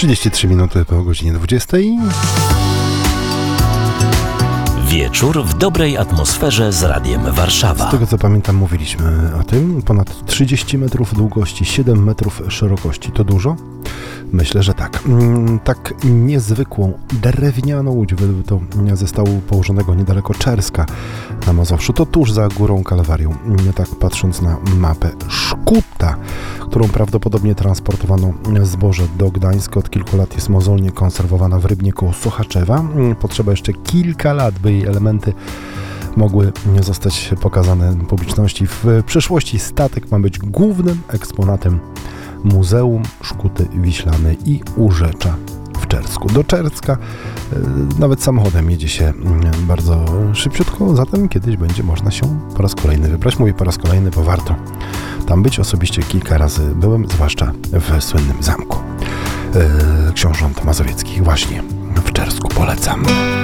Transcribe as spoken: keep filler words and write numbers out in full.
trzydzieści trzy minuty po godzinie dwudziestej. Wieczór w dobrej atmosferze z Radiem Warszawa. Z tego co pamiętam, mówiliśmy o tym. Ponad trzydzieści metrów długości, siedem metrów szerokości. To dużo? Myślę, że tak. Tak niezwykłą, drewnianą łódź wydobyto ze stołu położonego niedaleko Czerska na Mazowszu. To tuż za Górą Kalwarią. Tak patrząc na mapę. Szkuta, którą prawdopodobnie transportowano zboże do Gdańska, od kilku lat jest mozolnie konserwowana w Rybnie koło Sochaczewa. Potrzeba jeszcze kilka lat, by jej elementy mogły zostać pokazane publiczności. W przyszłości statek ma być głównym eksponatem Muzeum Szkuty Wiślanej i Urzecza w Czersku. Do Czerska nawet samochodem jedzie się bardzo szybciutko, zatem kiedyś będzie można się po raz kolejny wybrać. Mówię po raz kolejny, bo warto tam być. Osobiście kilka razy byłem, zwłaszcza w słynnym zamku książąt mazowieckich właśnie w Czersku. Polecam.